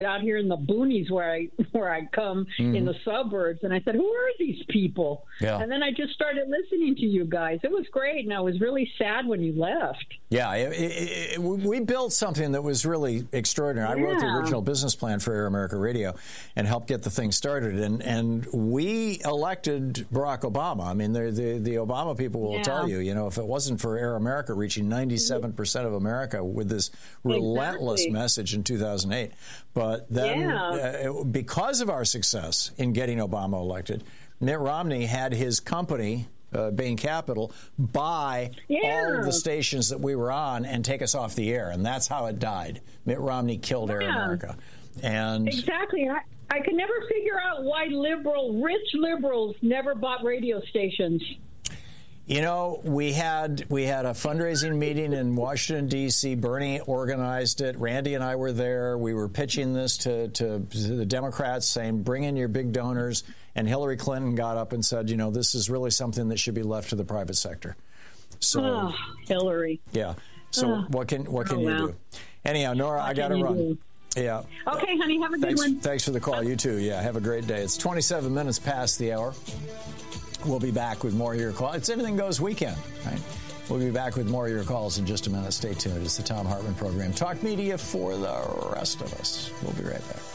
out here in the boonies where I come in the suburbs, and I said, who are these people? Yeah. And then I just started listening to you guys. It was great, and I was really sad when you left. Yeah, we built something that was really extraordinary. I wrote the original business plan for Air America Radio and helped get the thing started. And we elected Barack Obama. I mean, the Obama people will tell you, if it wasn't for Air America reaching 97% of America with this relentless message in 2008. But then because of our success in getting Obama elected, Mitt Romney had his company, Bain Capital, buy all of the stations that we were on and take us off the air. And that's how it died. Mitt Romney killed Air America. And exactly. I could never figure out why rich liberals never bought radio stations. We had a fundraising meeting in Washington, D.C. Bernie organized it. Randy and I were there. We were pitching this to the Democrats, saying, bring in your big donors. And Hillary Clinton got up and said, this is really something that should be left to the private sector. So, Hillary. Yeah. So what can you do? Anyhow, Nora, I got to run. Yeah. Okay, honey. Have a good one. Thanks for the call. You too. Yeah. Have a great day. It's 27 minutes past the hour. We'll be back with more of your calls. It's Anything Goes weekend, right? We'll be back with more of your calls in just a minute. Stay tuned. It's the Thom Hartmann Program. Talk media for the rest of us. We'll be right back.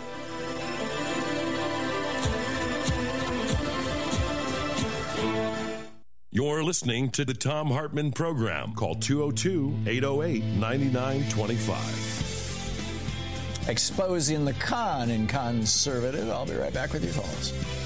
You're listening to the Thom Hartmann Program. Call 202-808-9925. Exposing the con in conservative. I'll be right back with your calls.